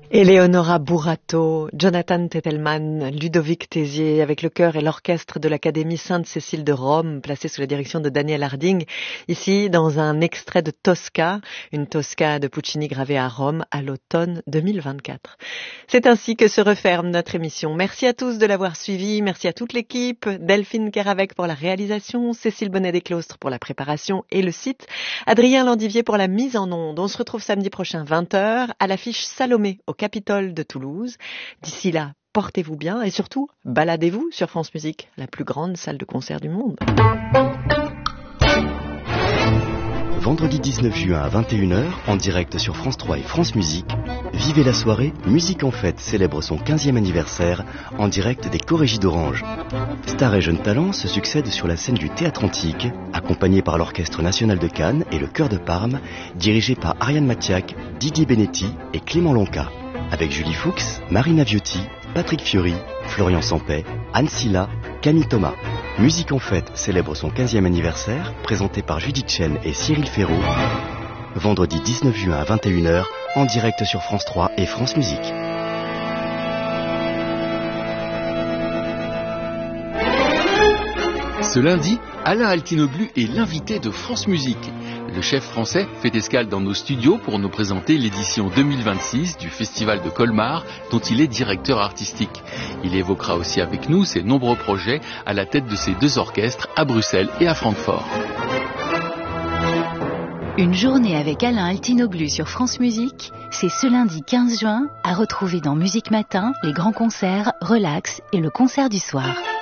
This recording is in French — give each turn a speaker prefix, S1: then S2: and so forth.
S1: Eleonora Burato, Jonathan Tettelman, Ludovic Tézier, avec le chœur et l'orchestre de l'Académie Sainte-Cécile de Rome, placé sous la direction de Daniel Harding, ici dans un extrait de Tosca, une Tosca de Puccini gravée à Rome à l'automne 2024. C'est ainsi que se referme notre émission. Merci à tous de l'avoir suivi, merci à toute l'équipe, Delphine Keravec pour la réalisation, Cécile Bonnet-Desclostres pour la préparation et le site, Adrien Landivier pour la mise en onde. On se retrouve samedi prochain 20h à l'affiche Salomé au Capitole de Toulouse. D'ici là, portez-vous bien et surtout, baladez-vous sur France Musique, la plus grande salle de concert du monde.
S2: Vendredi 19 juin à 21h, en direct sur France 3 et France Musique, vivez la soirée Musique en Fête célèbre son 15e anniversaire en direct des Corégies d'Orange. Stars et jeunes talents se succèdent sur la scène du Théâtre Antique, accompagnés par l'Orchestre National de Cannes et le Chœur de Parme, dirigé par Ariane Mathiac, Didier Benetti et Clément Lonca. Avec Julie Fuchs, Marina Viotti, Patrick Fiori, Florian Sampey, Anne Silla, Camille Thomas. Musique en Fête célèbre son 15e anniversaire, présenté par Judith Chen et Cyril Ferraud. Vendredi 19 juin à 21h, en direct sur France 3 et France Musique.
S3: Ce lundi, Alain Altinoglu est l'invité de France Musique. Le chef français fait escale dans nos studios pour nous présenter l'édition 2026 du Festival de Colmar, dont il est directeur artistique. Il évoquera aussi avec nous ses nombreux projets à la tête de ses deux orchestres à Bruxelles et à Francfort.
S4: Une journée avec Alain Altinoglu sur France Musique, c'est ce lundi 15 juin à retrouver dans Musique Matin, les grands concerts, Relax et le concert du soir.